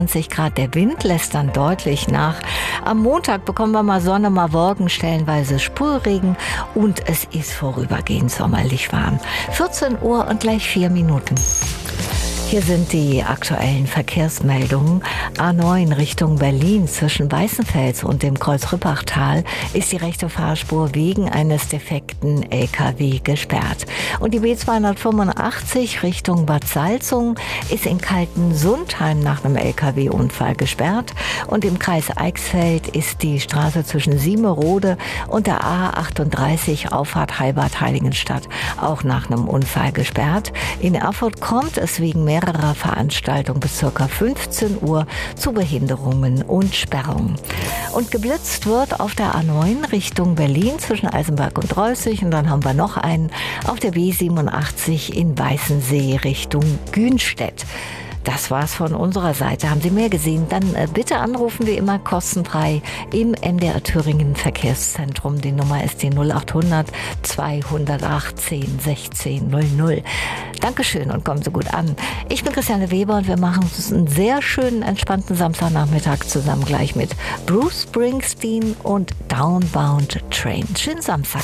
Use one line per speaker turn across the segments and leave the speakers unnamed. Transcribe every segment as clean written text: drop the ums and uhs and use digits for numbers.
20 Grad. Der Wind lässt dann deutlich nach. Am Montag bekommen wir mal Sonne, mal Wolken, stellenweise Sprühregen und es ist vorübergehend sommerlich warm. 14 Uhr und gleich 4 Minuten. Hier sind die aktuellen Verkehrsmeldungen. A9 Richtung Berlin zwischen Weißenfels und dem Kreuz-Rüppach-Tal ist die rechte Fahrspur wegen eines defekten LKW gesperrt. Und die B285 Richtung Bad Salzungen ist in Kaltensundheim nach einem LKW-Unfall gesperrt. Und im Kreis Eichsfeld ist die Straße zwischen Siemerode und der A38 Auffahrt Heilbad-Heiligenstadt auch nach einem Unfall gesperrt. In Erfurt kommt es wegen mehrerer Veranstaltungen bis ca. 15 Uhr zu Behinderungen und Sperrungen. Und geblitzt wird auf der A9 Richtung Berlin zwischen Eisenberg und Reußig. Und dann haben wir noch einen auf der B87 in Weißensee Richtung Günstedt. Das war's von unserer Seite. Haben Sie mehr gesehen? Dann bitte anrufen, wie immer kostenfrei im MDR Thüringen Verkehrszentrum. Die Nummer ist die 0800 218 16 00. Dankeschön und kommen Sie gut an. Ich bin Christiane Weber und wir machen uns einen sehr schönen, entspannten Samstagnachmittag zusammen gleich mit Bruce Springsteen und Downbound Train. Schönen Samstag.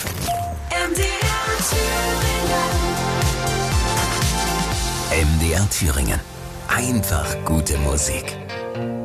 MDR Thüringen. Einfach gute Musik.